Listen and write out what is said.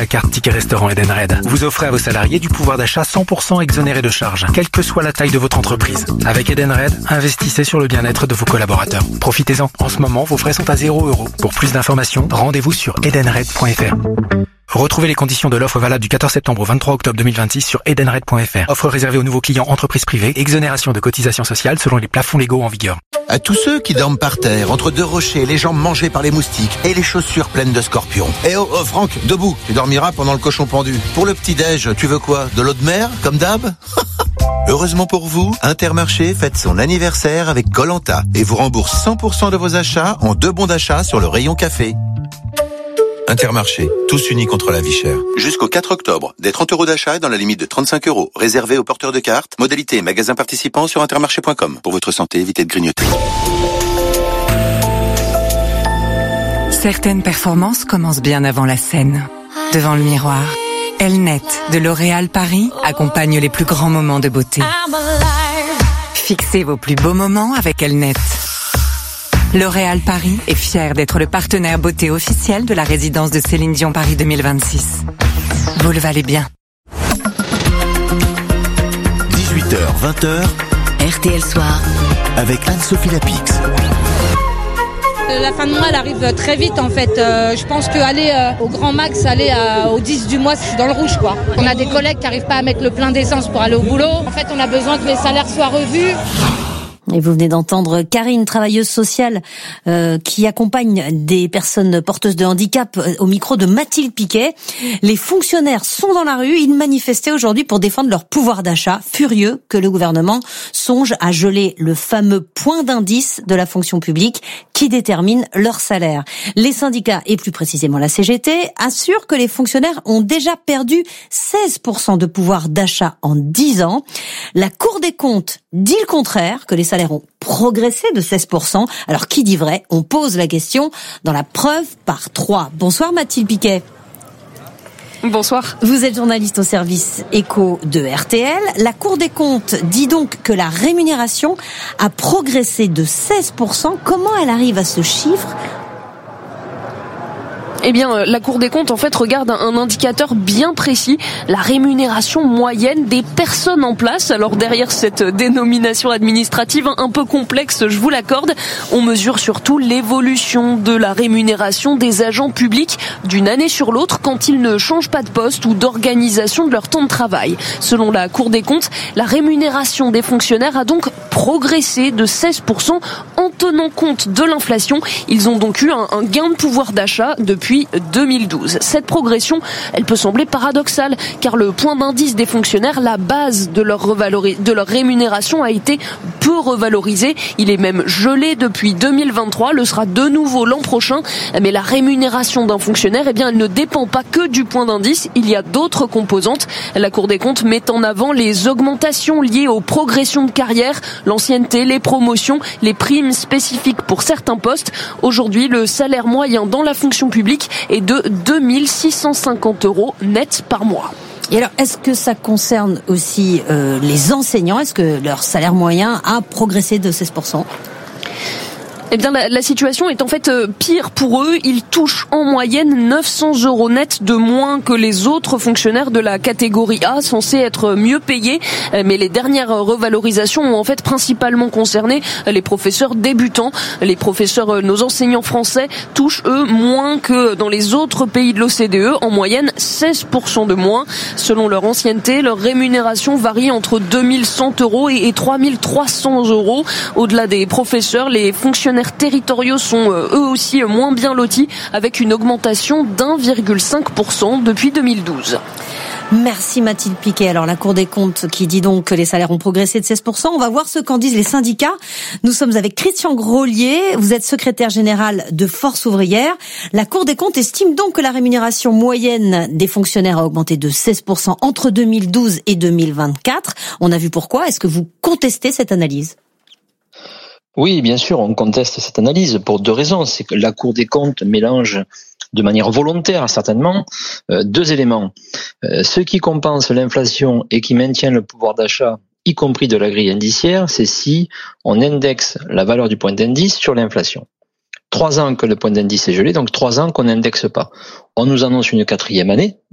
la carte Ticket Restaurant Edenred. Vous offrez à vos salariés du pouvoir d'achat 100% exonéré de charges, quelle que soit la taille de votre entreprise. Avec Edenred, investissez sur le bien-être de vos collaborateurs. Profitez-en. En ce moment, vos frais sont à 0 €. Pour plus d'informations, rendez-vous sur edenred.fr. Retrouvez les conditions de l'offre valable du 14 septembre au 23 octobre 2026 sur edenred.fr. Offre réservée aux nouveaux clients entreprises privées. Exonération de cotisations sociales selon les plafonds légaux en vigueur. À tous ceux qui dorment par terre, entre deux rochers, les jambes mangées par les moustiques et les chaussures pleines de scorpions. Eh oh, Franck, debout, tu dormiras pendant le cochon pendu. Pour le petit-déj, tu veux quoi? De l'eau de mer, comme d'hab? Heureusement pour vous, Intermarché fête son anniversaire avec Koh-Lanta et vous rembourse 100% de vos achats en 2 bons d'achat sur le rayon café. Intermarché, tous unis contre la vie chère. Jusqu'au 4 octobre, des 30 € d'achat dans la limite de 35 €, réservés aux porteurs de cartes. Modalité et magasins participants sur intermarché.com. Pour votre santé, évitez de grignoter. Certaines performances commencent bien avant la scène. Devant le miroir, Elnet de L'Oréal Paris accompagne les plus grands moments de beauté. Fixez vos plus beaux moments avec Elnet. L'Oréal Paris est fier d'être le partenaire beauté officiel de la résidence de Céline Dion Paris 2026. Vous le valez bien. 18h, 20h, RTL Soir, avec Anne-Sophie Lapix. La fin de mois, elle arrive très vite en fait. Je pense qu'aller au grand max, aller au 10 du mois, c'est dans le rouge quoi. On a des collègues qui n'arrivent pas à mettre le plein d'essence pour aller au boulot. En fait, on a besoin que les salaires soient revus. Et vous venez d'entendre Karine, travailleuse sociale, qui accompagne des personnes porteuses de handicap au micro de Mathilde Piquet. Les fonctionnaires sont dans la rue, ils manifestaient aujourd'hui pour défendre leur pouvoir d'achat, furieux que le gouvernement songe à geler le fameux point d'indice de la fonction publique qui détermine leur salaire. Les syndicats, et plus précisément la CGT, assurent que les fonctionnaires ont déjà perdu 16% de pouvoir d'achat en 10 ans. La Cour des comptes dit le contraire, que les salaires ont progressé de 16%. Alors qui dit vrai? On pose la question dans la preuve par 3. Bonsoir Mathilde Piquet. Bonsoir. Vous êtes journaliste au service éco de RTL. La Cour des comptes dit donc que la rémunération a progressé de 16%. Comment elle arrive à ce chiffre ? Eh bien, la Cour des comptes, en fait, regarde un indicateur bien précis, la rémunération moyenne des personnes en place. Alors, derrière cette dénomination administrative un peu complexe, je vous l'accorde, on mesure surtout l'évolution de la rémunération des agents publics d'une année sur l'autre quand ils ne changent pas de poste ou d'organisation de leur temps de travail. Selon la Cour des comptes, la rémunération des fonctionnaires a donc progressé de 16% en tenant compte de l'inflation. Ils ont donc eu un gain de pouvoir d'achat depuis 2012. Cette progression, elle peut sembler paradoxale, car le point d'indice des fonctionnaires, la base de leur rémunération, a été peu revalorisé. Il est même gelé depuis 2023, le sera de nouveau l'an prochain. Mais la rémunération d'un fonctionnaire, eh bien, elle ne dépend pas que du point d'indice. Il y a d'autres composantes. La Cour des comptes met en avant les augmentations liées aux progressions de carrière, l'ancienneté, les promotions, les primes spécifiques pour certains postes. Aujourd'hui, le salaire moyen dans la fonction publique est de 2 650 € net par mois. Et alors, est-ce que ça concerne aussi les enseignants ? Est-ce que leur salaire moyen a progressé de 16%? Eh bien, la situation est en fait pire pour eux. Ils touchent en moyenne 900 € net de moins que les autres fonctionnaires de la catégorie A, censés être mieux payés. Mais les dernières revalorisations ont en fait principalement concerné les professeurs débutants. Les professeurs, nos enseignants français, touchent eux moins que dans les autres pays de l'OCDE. En moyenne, 16% de moins. Selon leur ancienneté, leur rémunération varie entre 2 100 € et 3 300 €. Au-delà des professeurs, les fonctionnaires territoriaux sont eux aussi moins bien lotis, avec une augmentation d'1,5% depuis 2012. Merci Mathilde Piquet. Alors la Cour des comptes qui dit donc que les salaires ont progressé de 16%. On va voir ce qu'en disent les syndicats. Nous sommes avec Christian Grolier. Vous êtes secrétaire général de Force ouvrière. La Cour des comptes estime donc que la rémunération moyenne des fonctionnaires a augmenté de 16% entre 2012 et 2024. On a vu pourquoi. Est-ce que vous contestez cette analyse ? Oui, bien sûr, on conteste cette analyse pour 2 raisons. C'est que la Cour des comptes mélange de manière volontaire, certainement, 2 éléments. Ceux qui compensent l'inflation et qui maintiennent le pouvoir d'achat, y compris de la grille indiciaire, c'est si on indexe la valeur du point d'indice sur l'inflation. 3 ans que le point d'indice est gelé, donc 3 ans qu'on n'indexe pas. On nous annonce une 4e année,